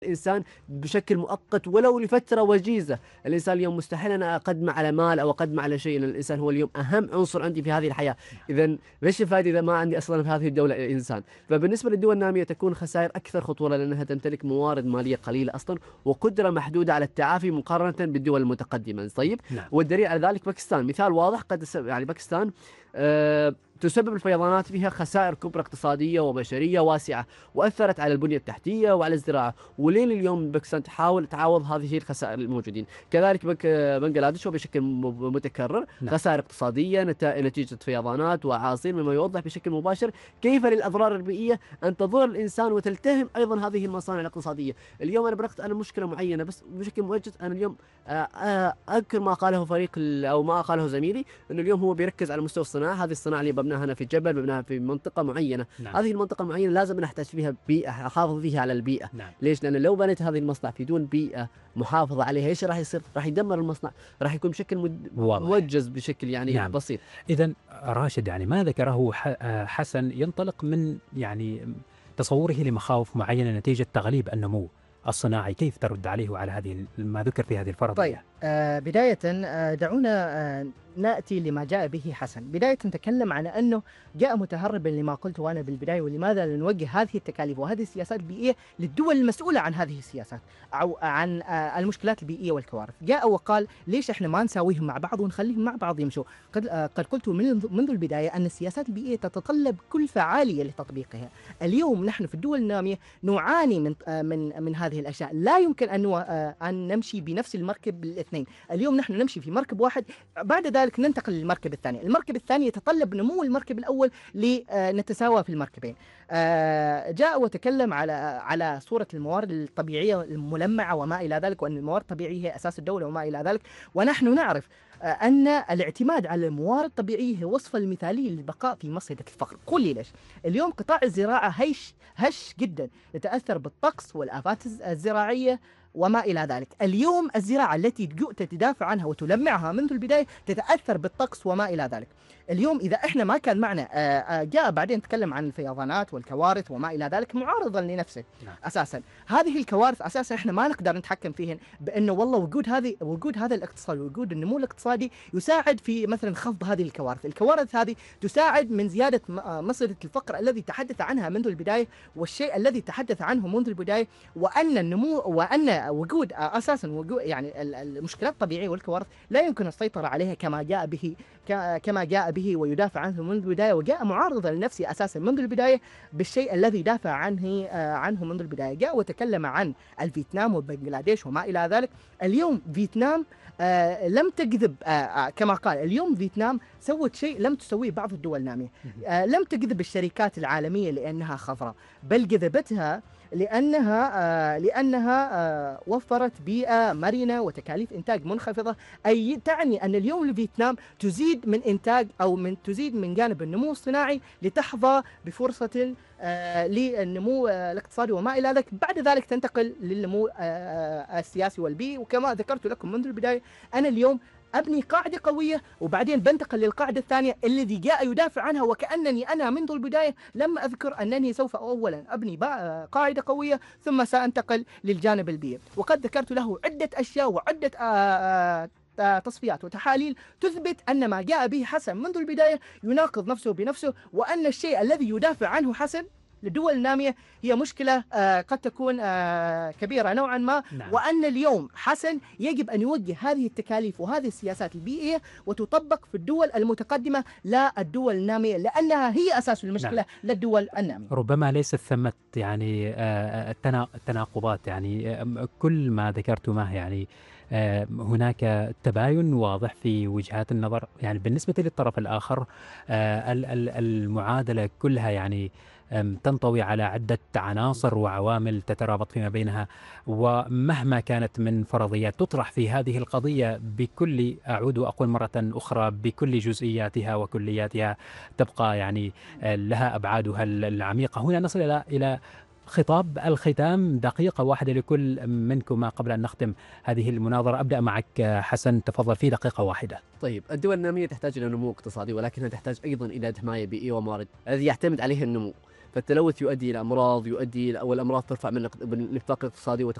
الإنسان بشكل مؤقت ولو لفترة وجيزة. الإنسان اليوم مستحيل أنا أقدم على مال أو أقدم على شيء، لأن الإنسان هو اليوم أهم عنصر عندي في هذه الحياة. إذا إيش الفائدة إذا ما عندي أصلا في هذه الدولة الإنسان؟ فبالنسبة للدول النامية تكون خسائر أكثر خطورة، لأنها تمتلك موارد مالية قليلة أصلا وقدرة محدودة على التعافي مقارنة بالدول المتقدمة. طيب، نعم. والدليل على ذلك باكستان، مثال واضح. يعني باكستان تسبب الفيضانات فيها خسائر كبرى اقتصادية وبشرية واسعة، وأثرت على البنية التحتية وعلى الزراعة، ولين اليوم باكستان تحاول تعوض هذه الخسائر الموجودين. كذلك بنغلاديش وبشكل متكرر نعم. خسائر اقتصادية نتيجة فيضانات وأعاصير، مما يوضح بشكل مباشر كيف للأضرار البيئية أن تضر الإنسان وتلتهم أيضا هذه المصانع الاقتصادية. اليوم أنا بركت أنا مشكلة معينة بس بشكل موجز. أنا اليوم أذكر ما قاله أو ما قاله زميلي، أنه اليوم هو بيركز على مستوى الصناعة. هذه الصناعة اللي ببناها هنا في الجبل ببناها في منطقة معينة. نعم. هذه المنطقة المعينة لازم نحتاج فيها بيئة، أحافظ فيها على البيئة. نعم. ليش؟ لأن لو بنيت هذه المصنع في دون بيئة محافظة عليها، إيش راح يصير؟ راح يدمر المصنع، راح يكون بشكل موجز بشكل يعني نعم. بسيط. إذن راشد، يعني ما ذكره حسن ينطلق من يعني تصوره لمخاوف معينة نتيجة تغليب النمو الصناعي. كيف ترد عليه وعلى هذه ما ذكر في هذه الفرضية؟ طيب، بداية دعونا نأتي لما جاء به حسن. بداية نتكلم عن أنه جاء متهربا لما قلته أنا بالبداية، ولماذا لا نوجه هذه التكاليف وهذه السياسات البيئية للدول المسؤولة عن هذه السياسات أو عن المشكلات البيئية والكوارث. جاء وقال ليش إحنا ما نساويهم مع بعض ونخليهم مع بعض يمشوا. قد قلت منذ البداية أن السياسات البيئية تتطلب كلفة عالية لتطبيقها. اليوم نحن في الدول النامية نعاني من هذه الأشياء. لا يمكن أن نمشي بنفس المركب الاثنين. اليوم نحن نمشي في مركب واحد، بعد ذلك ننتقل للمركب الثاني. المركب الثاني يتطلب نمو المركب الأول لنتساوى في المركبين. جاء وتكلم على صورة الموارد الطبيعية الملمعة وما إلى ذلك، وأن الموارد الطبيعية هي أساس الدولة وما إلى ذلك. ونحن نعرف أن الاعتماد على الموارد الطبيعية هي وصفة المثالية للبقاء في مصيدة الفقر. قل لي ليش؟ اليوم قطاع الزراعة هش جدا، يتأثر بالطقس والآفات الزراعية وما إلى ذلك. اليوم الزراعة التي جئت تدافع عنها وتلمعها منذ البداية تتأثر بالطقس وما إلى ذلك. اليوم إذا إحنا ما كان معنا جاء بعدين نتكلم عن الفيضانات والكوارث وما إلى ذلك معارضا لنفسه. نعم. أساسا هذه الكوارث أساسا إحنا ما نقدر نتحكم فيهن، بأنه والله وجود هذا الاقتصاد ووجود النمو الاقتصادي يساعد في مثلا خفض هذه الكوارث. الكوارث هذه تساعد من زيادة مصيدة الفقر الذي تحدث عنها منذ البداية، والشيء الذي تحدث عنه منذ البداية، وأن النمو وأن وجود أساسا وجود يعني المشكلات الطبيعية والكوارث لا يمكن السيطرة عليها كما جاء به ويدافع عنه منذ البداية، وجاء معارضا لنفسه أساسا منذ البداية بالشيء الذي دافع عنه منذ البداية. جاء وتكلم عن الفيتنام وبنغلاديش وما إلى ذلك. اليوم فيتنام لم تجذب كما قال. اليوم فيتنام سوت شيء لم تسويه بعض الدول النامية. لم تجذب الشركات العالمية لأنها خضراء، بل جذبتها لأنها وفرت بيئة مرنة وتكاليف إنتاج منخفضة. أي تعني أن اليوم الفيتنام تزيد من إنتاج أو تزيد من جانب النمو الصناعي لتحظى بفرصة للنمو الاقتصادي وما إلى ذلك. بعد ذلك تنتقل للنمو السياسي والبيئي. وكما ذكرت لكم منذ البداية، أنا اليوم أبني قاعدة قوية وبعدين بنتقل للقاعدة الثانية الذي جاء يدافع عنها، وكأنني أنا منذ البداية لم أذكر أنني سوف أولا أبني قاعدة قوية ثم سأنتقل للجانب البيئي. وقد ذكرت له عدة أشياء وعدة تصفيات وتحاليل تثبت أن ما جاء به حسن منذ البداية يناقض نفسه بنفسه، وأن الشيء الذي يدافع عنه حسن للدول النامية هي مشكلة قد تكون كبيرة نوعا ما. نعم. وأن اليوم حسن يجب أن يوجه هذه التكاليف وهذه السياسات البيئية وتطبق في الدول المتقدمة لا الدول النامية، لأنها هي أساس المشكلة. نعم. للدول النامية ربما ليست ثمة يعني التناقضات، يعني كل ما ذكرتماه يعني هناك تباين واضح في وجهات النظر. يعني بالنسبة للطرف الآخر المعادلة كلها يعني تنطوي على عدة عناصر وعوامل تترابط فيما بينها، ومهما كانت من فرضيات تطرح في هذه القضية بكل، أعود وأقول مرة أخرى، بكل جزئياتها وكلياتها تبقى يعني لها أبعادها العميقة. هنا نصل إلى خطاب الختام، دقيقة واحدة لكل منكم قبل أن نختم هذه المناظرة. أبدأ معك حسن، تفضل في دقيقة واحدة. طيب، الدول النامية تحتاج إلى نمو اقتصادي، ولكنها تحتاج أيضا إلى حماية بيئية وموارد الذي يعتمد عليه النمو. فالتلوث يؤدي إلى أمراض، والأمراض ترفع من الانفاق الاقتصادي